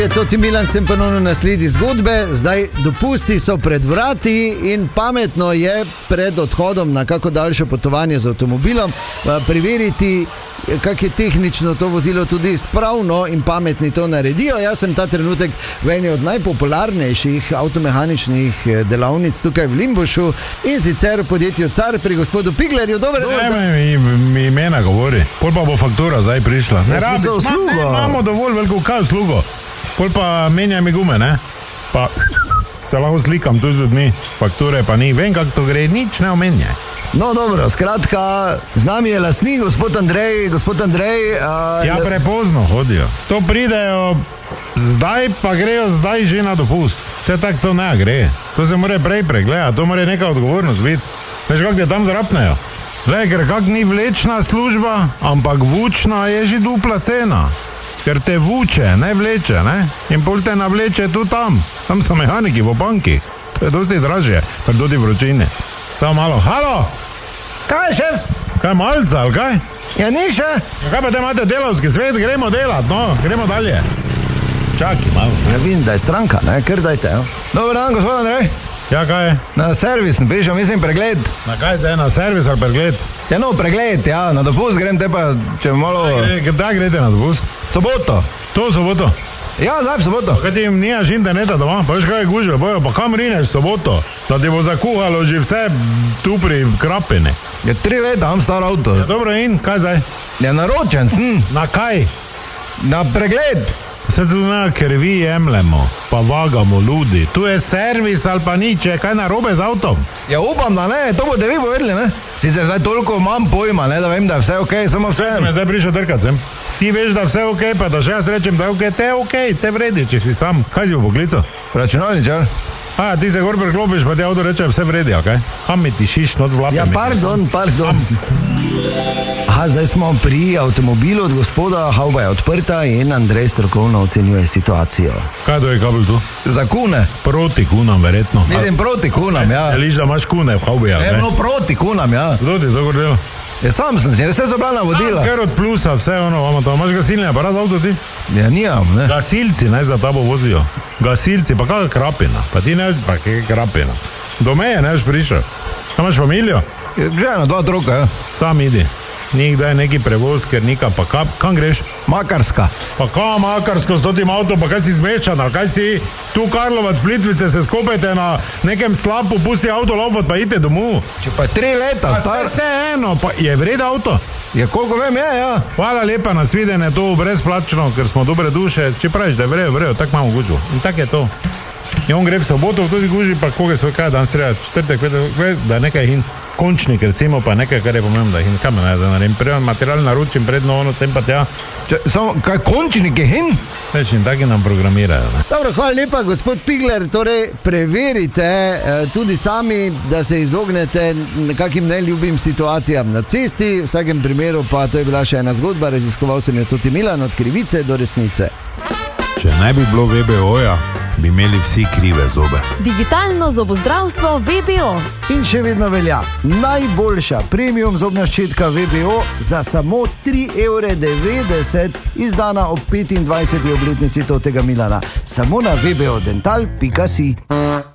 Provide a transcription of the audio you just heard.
Toti Milan sem ponovno nasledi zgodbe, zdaj dopusti so pred vrati in pametno je pred odhodom na kako daljše potovanje z avtomobilom preveriti, kako je tehnično to vozilo tudi spravno in pametni to naredijo. Jaz sem ta trenutek v eni od najpopularnejših avtomehaničnih delavnic tukaj v Limbušu in sicer v podjetju Car pri gospodu Piglerju. Dober dan. Mi imena govori, pol pa bo faktura zdaj prišla. Imamo dovolj veliko kaj uslugo. Pol pa menjaj mi gume, ne? Pa se lahko slikam tu z ljudmi, fakture pa ni. Vem, kako to gre, nič ne omenjaj. No dobro, skratka, z nami je lastnik, gospod Andrej. Ja, prepozno hodijo. To pridejo zdaj, pa grejo zdaj že na dopust. Vse tako to ne gre. To se mora prej pregledati, to mora neka odgovornost biti. Veš, kako te tam zrapnejo? Glej, ker kak ni vlečna služba, ampak vučna je že dupla cena. Ker te vuče, ne vleče, ne? In pol te navleče tu tam. Tam so mehaniki v bankih. To je dosti dražje, ker dodi vročine. Samo malo. Halo! Kaj, šef? Kaj, malca, ali kaj? Ja, ni še. Ja, kaj pa te imate delavski svet? Gremo delat, no, gremo dalje. Čakaj, malo. Ja, vidim, da je stranka, ne? Kar dajte, jo. Dobar dan, gospod Andrej. Ja, kaj je? Na servis, prišel, mislim, pregled. Na kaj zdaj, na servis ali pregled? Ja, no, pregled, ja, na dopust grem, te pa, če malo... Kdaj grete na dopust? Soboto. To soboto? Ja, zdaj v soboto. Kaj ti jim nimaš interneta doma? Pa veš, kaj je gužve, bojo, pa kam rineš soboto? Da ti bo zakuhalo že vse tu pri Krapini. Je 3 leta, imam star avto. Ja, dobro, in kaj zdaj? Ja, naročen sem. Na kaj? Na pregled. Se tu ne, ker vi jemljemo, pa vagamo ljudi. Tu je servis ali pa nič, je kaj narobe z avtom? Ja, upam, da ne, to boste vi povedali, ne? Sicer zdaj toliko imam pojma, ne, da vem, da je vse okej, samo vse... Me zdaj prišel trkat sem. Ti veš, da vse okej, pa da še jaz rečem, da je okej, te okej, te vredi, če si sam. Kaj si bo poklical? Računalničar. A, ti se gor preklopiš, pa ti avto reče, vse vredi, okej? Kam mi ti šiš not v lape? Ja, pardon. Aha, zdaj smo pri avtomobilu od gospoda, havba je odprta in Andrej strokovno ocenjuje situacijo. Kaj to je kabel tu? Za kune. Proti kunam, verjetno. Vidim proti kunam, ja. Liš, da imaš kune v havbi, ja? No, proti kunam, ja. Kdo ti to gor delo? Ja, sam sem si, vse so bila navodila. Ker od plusa, vse ono, vama to. Imaš gasilni aparat v avto ti? Ja, nijam, ne. Gasilci naj za tabo vozijo. Gasilci, pa kakva Krapina. Pa ti ne veš, pa kakva Krapina. Do meje ne veš prišel. Imaš familijo? Žena, 2 otroka, ja. Sam idi. Nikdaj neki prevoz, ker nika, pa kam greš? Makarska. Pa kam Makarsko s totim avtom, pa kaj si zmešan, kaj si tu Karlovac, Plitvice, se skopajte na nekem slapu, pusti avto laufat, pa idite domov. Če pa 3 leta star. Vse eno, pa je vred avto? Ja, koliko vem, je, ja. Hvala lepa, nas videnje, to brezplačno, ker smo dobre duše. Če praviš, da je vrejo, tako imamo gužu. In tako je to. In on gre v soboto v tudi guži, pa koga svoj kaj dan sreda, četrtek, da nekaj hin. Končnik, recimo, pa nekaj, kar je pomembno, da jih kamen je, da naredim. Prvo material naročim, predno ono, sem pa tja. Samo, kaj končnik je hin? Več in taki nam programirajo. Ne? Dobro, hvala lepa, gospod Pigler, torej preverite tudi sami, da se izognete nekakim neljubim situacijam na cesti, v vsakem primeru pa to je bila še ena zgodba, raziskoval sem jo Toti Milan od krivice do resnice. Če ne bi bilo VBO-ja, bi imeli vsi krive zobe. Digitalno zobozdravstvo VBO. In še vedno velja najboljša premium zobna ščetka VBO za samo 3,90 €, izdana ob 25. obletnici Totega Milana. Samo na vbodental.si.